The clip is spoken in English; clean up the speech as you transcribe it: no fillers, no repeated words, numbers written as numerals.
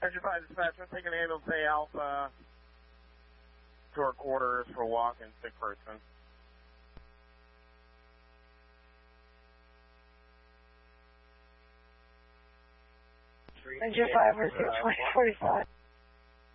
Ranger 5 dispatch, I'm taking ambulance A Alpha to our quarters for a walk and sick person. Ranger 5, we're 2045.